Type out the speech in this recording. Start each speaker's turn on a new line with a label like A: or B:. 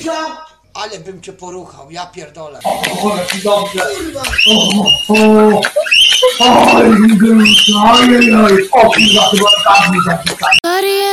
A: Misia?
B: Ale bym cię poruchał, ja pierdolę.
A: O, jaki dobrze.
B: Kurwa!
A: Oj, kurwa, chyba tak mi zapisać.